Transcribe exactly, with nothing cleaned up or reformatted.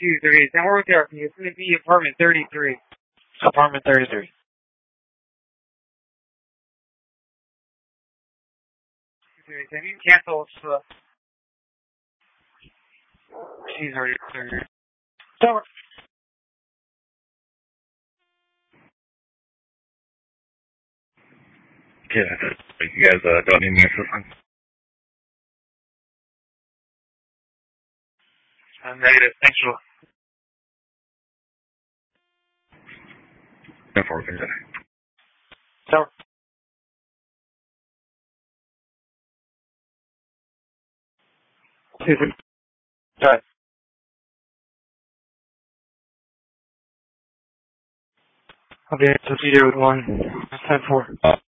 two three. Now we're with you. It's going to be apartment thirty-three. Apartment thirty-three. Have you canceled? Uh, she's already cleared. So, yeah, you guys uh, don't need me assistance? I'm negative. Thanks for. No problem. So. Sorry. I'll be able to see there with one. ten four. Uh,